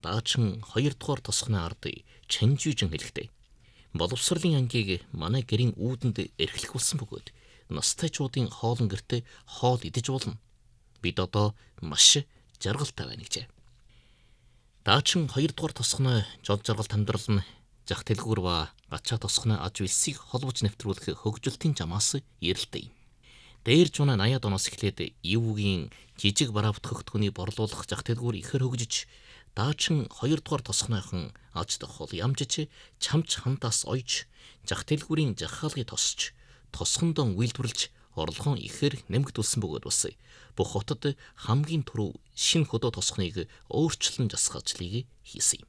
даачхан 2 дугаар тосгоны ардыг чанжижин хэлэхдээ боловсролын ангийг манай гэрийн үүдэнд эрхлэх болсон бөгөөд настайчуудын хоолн гэртээ хоол идэж болно. Бид одоо маш жаргалтай байна гэжээ. Даачхан 2 дугаар тосгоны жол жаргалт амьдрал нь зах дэлгүүр ба гачаа тосгоны аж үйлсийг холбож нэвтрүүлэх хөгжилтийн замаас ирэлтэй. Дээр жуна 80-аад оноос эхлээд ИВ-гийн жижиг бараа бүтгэгдэхүүний борлуулах зах дэлгүүр ихэр хөгжиж, даачхан 2 дугаар тосгоныхон аж ахуй ямжиж, чамч хандаас ойж, зах дэлгүүрийн захиалгыг тосч, тосгондон үйлдвэрлэж, орлогон ихэр нэмэгдүүлсэн бөгөөд бас бүх хотод хамгийн түрүү шинэ хөдөө тосгоныг өөрчлөн засгаажлыг хийсэн юм.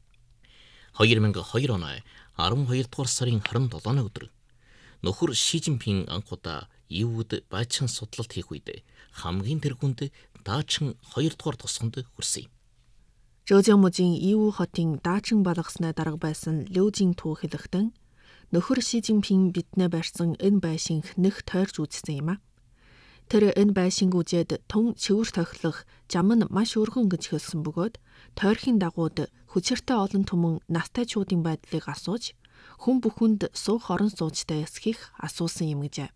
2002 оны 12 дугаар сарын 27-ны өдөр нөхөр Ши Жинпин анх удаа ИВ-д баачхан судлалт хийх үед хамгийн тэргүүнд даачхан 2 дугаар тосгонд хүрсэн юм. Жожиамужийн ИВ хотын даачхан балгаснаа дарга байсан Лүжин Ту хэлэхдээ нөхөр Ши Жинпин биднээ барьсан энэ байшинг нэх тойрж үзсэн юм а. Тэр энэ байшинг үзээд тун шивэр тохилох зам нь маш өргөн гэж хэлсэн бөгөөд тойрхийн дагууд хүчиртэй олон түмэн настайчуудын байдлыг асууж хүн бүхэнд суух орон суучтай эсхийг асуусан юм гэжээ.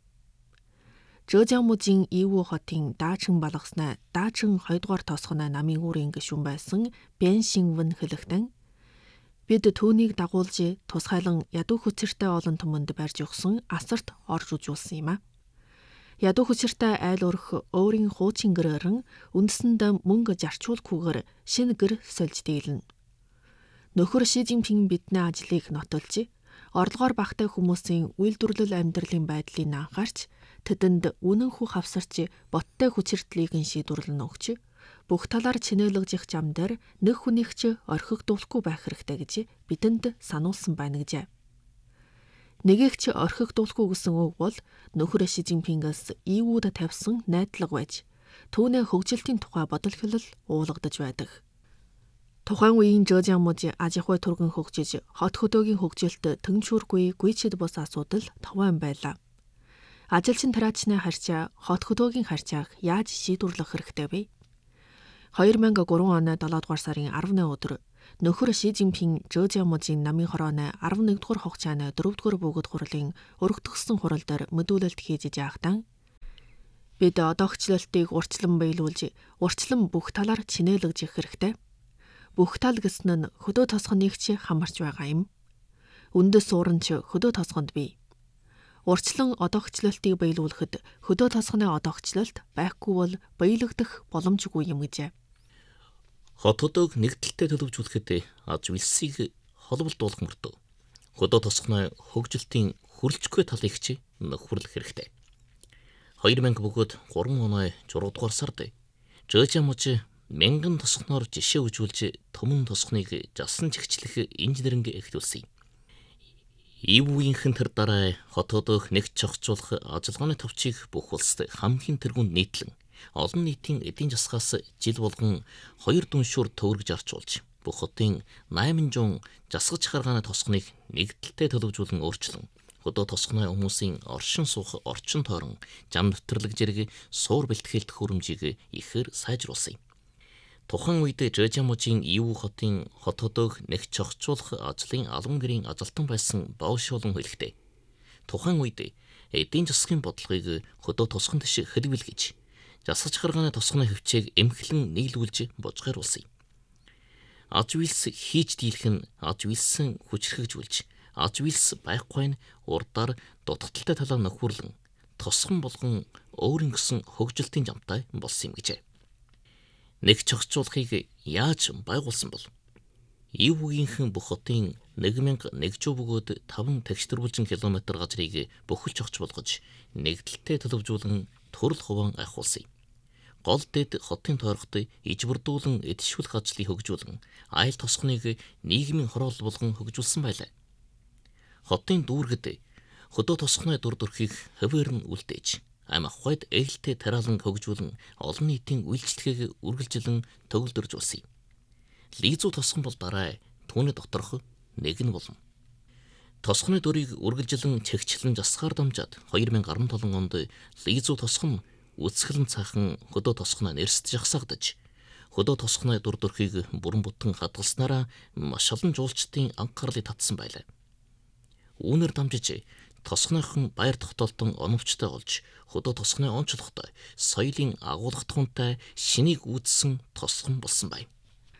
Жожиамужийн ИВ хотын даачхан балгаснаа даачхан 2 дугаар тосгоны намын үүрийн гишүүн байсан Бэн Шинвэн хэлэхдээ бид түүнийг дагуулж тусгайлан ядуу хүчиртэй олон түмэнд барьж өгсөн асарт орж үзүүлсэн юм а. Ядуу хүчиртэй айл өрх өөрийн хуучин гэрээрэн үндэсэндээ мөнгө зарчуулахгүйгээр шинэ гэр сольж дийлнэ. Нөхөр Ши Жинпин бидний ажлыг нотолж, орлогоор багтай хүмүүсийн үйлдвэрлэл амьдралын байдлыг анхаарч, тэдэнд үнэн хүү хавсарч боттой хүчиртлийг шийдвэрлэн өгч, бүх талаар чинээлэгжих зам дээр нэг хүнийг ч орхигдуулахгүй байх хэрэгтэй гэж бидэнд сануулсан байна гэжээ. Нэгийг ч орхигдуулахгүй гэсэн үг бол нөхөр Ши Жинпингээс ИВ-д тавьсан найдлага байж, түүний хөгжилтийн тухай бодол хэлэл уулгадаж байдаг. Тухайн үеийн Жожиамуж аж ахуй түргэн хөгжиж, хот хөдөөгийн хөгжилд тэнцвэргүй гүйцэд бус асуудал товаан байлаа. Ажилчин тараачны харьцаа, хот хөдөөгийн харьцааг яаж шийдвэрлэх хэрэгтэй вэ? 2003 оны 7 дугаар сарын 10-ны өдөр нөхөр Ши Жинпин Жожиамужийн намын хорооны 11 дугаар хугацааны 4 дугаар бүгд хурлын өргөдгсөн хурал дээр мэдүүлэлт хийж яахтан бид одоогчлолтыг урьдчилан биелүүлж, урьдчилан бүх талаар чинээлэгжих хэрэгтэй. Бүх тал гэсэн нь хөдөө тосгоныг ч хамарч байгаа юм. Үндэс сууранч хөдөө тосгонд бий. Урьдчилан одоогчлолтыг биелүүлэхэд хөдөө тосгоны одоогчлолт байхгүй бол биелэгдэх боломжгүй юм гэжээ. Хот хөдөөг нэгдэлтэй төлөвжүүлэхэд аж үйлсийг холболдуулах мөртөө хөдөө тосгоны хөгжилтийн хүрлцгүй талыг ч нөхөрлөх хэрэгтэй. 2000 бөгөөд 3 оны 6 дугаар сард Жожиамуж 1000 тосгоноор жишээ үзүүлж төмөн тосгоныг жасан чигчлэх инженеринг эхлүүлсэн. ИВ-ийнхэн тэр дараа хот хөдөөх нэг чогцуулах ажиллагааны товчийг бүх улсад хамгийн тэргүүнд нийтлэн олон нийтийн эдийн засгаас жил болгон 2 дүншүүр төвөргөж орчуулж бүх хотын 800 засгаж харгааны тосгоныг нэгдэлтэй төлөвжүүлэн өөрчлөн хөдөө тосгоны хүмүүсийн оршин суух орчин тойрон зам нэвтрлэг зэрэг суур бэлтгэлт хөрөмжийг ихээр сайжруулсан юм. Тухайн үед Жожиамужийн ИВ хотын хот хөдөөх нэг чогцуулах ажлын албан гэрийн ажилтан байсан Боошолон хэлэхдээ тухайн үед эдийн засгийн бодлогыг хөдөө тосгон дэш хэлбэлгэж засаж харгааны тосгоны хөвчээг эмхлэн нийлүүлж божгааруулсан юм. Аж үйлс хийж дийлэх нь аж үйлсэн хүчрхэгжүүлж, аж үйлс байхгүй нь урдаар дутагдaltaй талаар нөхөрлөн тосгон болгон өөрийн гэсэн хөгжилтийн замтай болсон юм гэжээ. Нэг чогцуулахыг яаж байгуулсан бол ИВ-ийнхэн бүх хотын 1100 бөгөөд 5 тэгш-тэрбулжин километр газрыг бүхэл чогц болгож нэгдэлтэй төлөвжүүлэн төрөл хуваан айхуулсан юм. Гол дэд хотын тойрогт ижбэрдүүлэн эдшүүлэх ажлыг хөгжүүлэн айл тосгоныг нийгмийн хороол болгон хөгжүүлсэн байлаа. Хотын дүүргэд хөдөө тосгоны дүр төрхийг хөвөр нь үлдээж ам ахуйд ээлтэй тараалан хөгжүүлэн олон нийтийн үйлчлэгийг үргэлжлэн төгөлдөрж улсан юм. Лизүү тосгон бол дараа түүний доторх нэг нь болно. Тосгоны дөрийг үргэлжлэн чигчлэн засгаар дамжаад 2017 онд Лизүү тосгон үсгэлэн цаахан хөдөө тосгоноо нэрсэж жагсаагдаж хөдөө тосгоны дур төрхийг бүрэн бүтэн хадгалснараа маш олон жуулчдын анхаарлыг татсан байлаа. Үүнээр дамжиж тосгоныхон баяр тогтоолтон оновчтой болж хөдөө тосгоны онцлогтой соёлын агуулгатхуунтай шинийг үүдсэн тосгон болсон байна.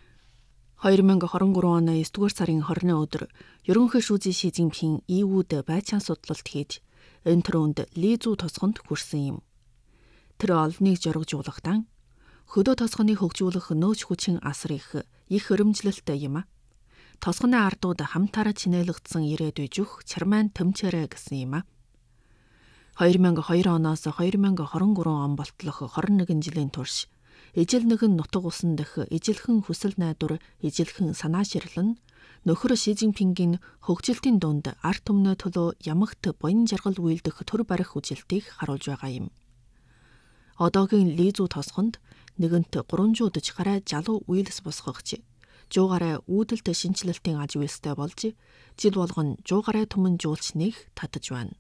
2023 оны 9-р сарын 20-ны өдөр ерөнхий шүүжийн Ши Цзиньпин ИУ-д байцаан судлалт хийж энэ төрөнд Лизүү тосгонд хүрсэн юм. Тэр олныг жоргожуулахдаа хөдөө тосгоныг хөгжүүлэх нөөц хүчин асар их өрөмжлөлттэй юм а. Тосгоны ардууд хамтаараа чинээлэгдсэн ирээдүй жөх чармайн тэмчээрэ гэсэн юм а. 2002 оноос 2023 он болтлох 21 жилийн турш ижил нэгэн нутаг усан дэх ижилхэн хүсэл найдвар, ижилхэн санаа ширлэн нөхөр Ши Цзиньпингийн хөгжилтийн дунд арт түмнээ төлөө ямагт буян жаргал үйлдэх төр барих үжилтийг харуулж байгаа юм. Одоогийн Лизүү тосгонд нэгэнт 300 гарай жалуу үйлс босгогч, 100 гарай үүдэлт шинжилэлтийн аж үйлстэй болж жил болгон 100 гарай түмэн жуулч нэг татаж байна.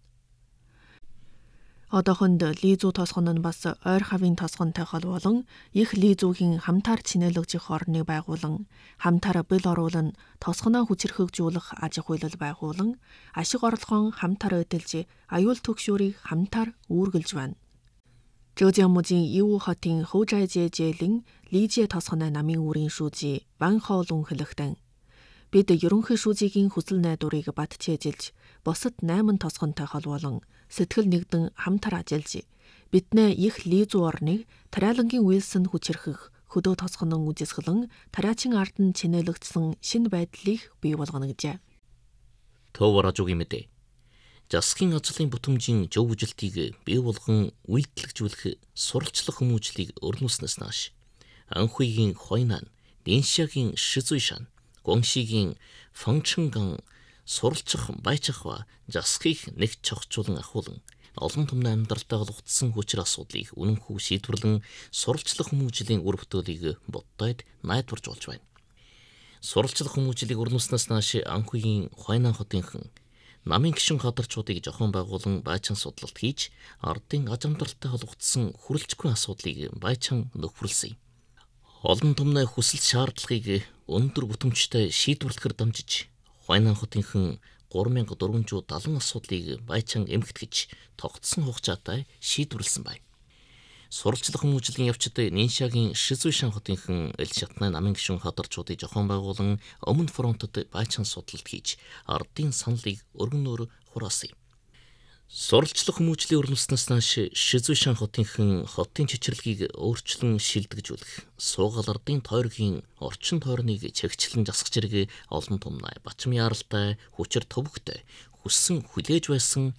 Одоохонд Лизүү тосгон нь бас ойр хавийн тосгонтой холбоолон их Лизүүгийн хамтаар чинээлэгдэх орныг байгуулан, хамтаар бэл оруулан, тосгоноо хүчирхэгжүүлэх аж ахуйлал байгуулан, ашиг орлогоон хамтаар эдэлж, аюул түгшүүрийг хамтаар үүргэлж байна. Зhejiangmujing Yiwu хотын Houzhaijie-жилийн Лижie тосгоны намын үүрийн шүүжий Ван Хоулун хэлэхдээ бид ерөнхий шүүжигийн хүсэл найдварыг бат чэжилж, бусад 8 тосгонтой холбоолон сэтгэл нэгдэн хамтар ажиллаж, биднээ их Лизүү орныг тариалангийн үйлсэнд хүчирхэх хөдөө тосгонон үжисгэлэн тариачин ард нь чинээлэгдсэн шинэ байдлыг бий болгоно гэжээ. Төвөрожугийн мэдээ. Засгийн ажлын бүтэмжийн зөв үжилтийг бий болгон үйлдэлжүүлэх суралцлах хүмүүжлийг өрнүүлснээс нааш Анхуйгийн Хойнан, Ниншагийн Шизуйшан, Гуаншигийн Фанчэнган суралцах байцаахва засгийг нэг чогцуулан ахуулан олон түмний амьдралтай холбогдсон хүчир асуудлыг үнэнхүү шийдвэрлэн суралцлах хүмүүжлийн үр бүтээлийг боддойд найдварж болж байна. Суралцлах хүмүүжлийг өрнүүлснээс нааш Анхуйгийн Хойнан хотынхан намын гишүүн хадарчуудыг зохион байгуулан байцаан судлалт хийж ардын аж амьдралтай холбогдсон хүрэлцгүй асуудлыг байцаан нөхөрлсөн. Олон түмний хүсэл шаардлагыг өндөр бүтэмжтэй шийдвэрлэхээр дамжиж Хойнан хотынхан 3470 асуудлыг байцаан эмхтгэж тогтсон хугацаатай шийдвэрлсэн байна. Суралцлах хүмүүжлийн явцад Ниншагийн Шизуйшан хотынхан Эл Шатны намын гишүүн хадарчуудыг зохион байгуулан өмнө фронтод байцаан судлалт хийж ардын саналыг өргөнөөр хураасан юм. Суралцлах хүмүүжлийн өрнөснөөс нааш Шизуйшан хотынхан хотын чичирлэгийг өөрчлөн шилдэгжүүлэх, суугаал ардын тойргийн орчин тойрныг чагчлан засах зэрэг олон томноо бачим яаралтай, хүчээр төвөгтэй, хүссэн хүлээж байсан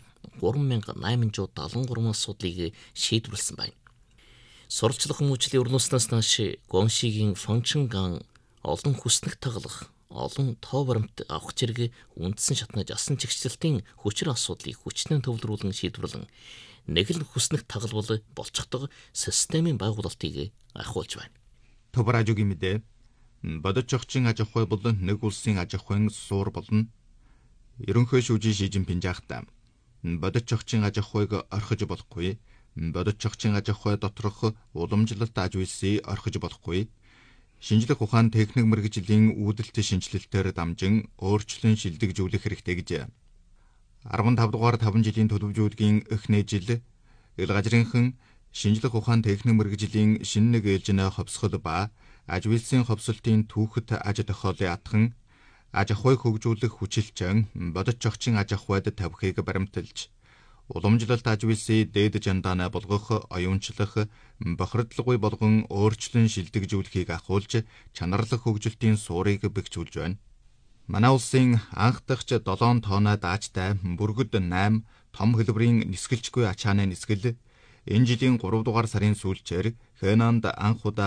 3873 асуудлыг шийдвэрлсэн байна. Суралцлах хүмүүжлийн өрнүүлснээс нааш Гуаншигийн Фанчэнган олон хүснэг таглах, олон тоо баримт авах зэрэг үндсэн шатны жасан чигчлэлтийн хүчир асуудлыг хүчнэн төвлөрүүлэн шийдвэрлэн нэг л хүснэг тагалбал болцохдог системийн байгуулалтыг ахиулж байна. Төвөрожугийн мэдээ. Бодож зохицын аж ахуй бол нэг улсын аж ахуйн суур болно. Ерөнхий шүүжийн Ши Цзиньпин жаахтаа бодож зохицын аж ахуйг орхиж болохгүй. Бодож зохицын аж ахуй доторх уламжлалт аж үйлсийг орхиж болохгүй. Шинжлэх ухаан техник мэргэжлийн үүдэлт шинжилэлтээр дамжин өөрчлөн шилдэгжүүлэх хэрэгтэй гэж 15 дугаар 5 жилийн төлөвлөжүүлгийн эхний жил ил газрынхан шинжлэх ухаан техник мэргэжлийн шинэ нэг ээлжинэ ховсгол ба аж үйлсийн ховсолтын түүхэт аж тохиолын атхан аж ахуйг хөгжүүлэх хүчилчэн бодож зохицын аж ахуйд тавихыг баримталж уламжлалт аж үйлсийг дээд жандаанаа болгох, оюунчлах, бохирдлоггүй болгон өөрчлөн шилдэгжүүлэхийг ахуулж чанарлах хөгжилтийн суурийг бэхжүүлж байна. Манай улсын анх дахь 7 тоноо даажтай бүргэд 8 том хэлбэрийн нисгэлжгүй ачааны нисгэл энэ жилийн 3 дугаар сарын сүүлчээр Хэнанд анх удаа